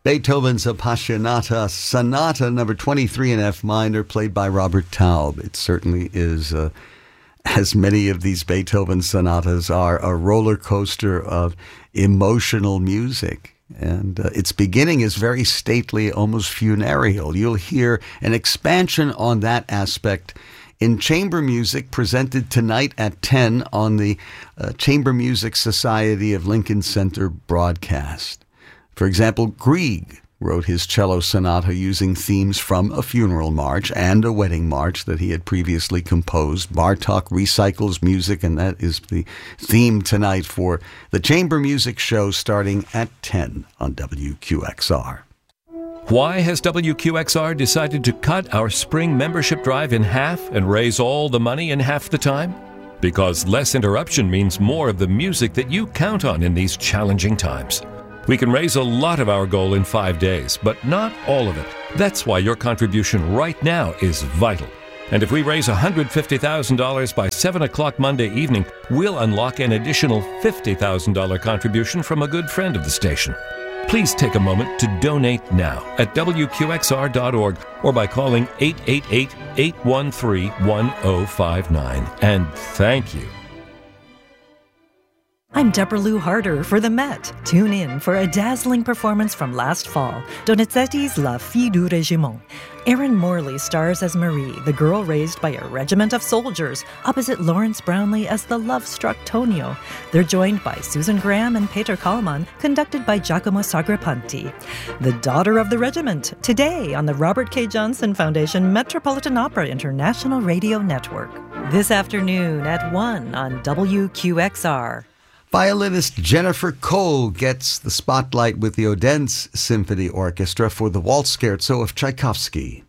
Beethoven's Appassionata Sonata number 23 in F minor, played by Robert Taub. It certainly is, as many of these Beethoven sonatas are, a roller coaster of emotional music. And its beginning is very stately, almost funereal. You'll hear an expansion on that aspect in chamber music, presented tonight at 10 on the Chamber Music Society of Lincoln Center broadcast. For example, Grieg wrote his cello sonata using themes from a funeral march and a wedding march that he had previously composed. Bartók recycles music, and that is the theme tonight for the Chamber Music Show starting at 10 on WQXR. Why has WQXR decided to cut our spring membership drive in half and raise all the money in half the time? Because less interruption means more of the music that you count on in these challenging times. We can raise a lot of our goal in 5 days, but not all of it. That's why your contribution right now is vital. And if we raise $150,000 by 7 o'clock Monday evening, we'll unlock an additional $50,000 contribution from a good friend of the station. Please take a moment to donate now at WQXR.org or by calling 888-813-1059. And thank you. I'm Deborah Lou Harder for the Met. Tune in for a dazzling performance from last fall, Donizetti's La Fille du Régiment. Erin Morley stars as Marie, the girl raised by a regiment of soldiers, opposite Lawrence Brownlee as the love-struck Tonio. They're joined by Susan Graham and Peter Kallman, conducted by Giacomo Sagrapanti. The Daughter of the Regiment, today on the Robert K. Johnson Foundation Metropolitan Opera International Radio Network. This afternoon at 1 on WQXR. Violinist Jennifer Cole gets the spotlight with the Odense Symphony Orchestra for the Waltz Scherzo of Tchaikovsky.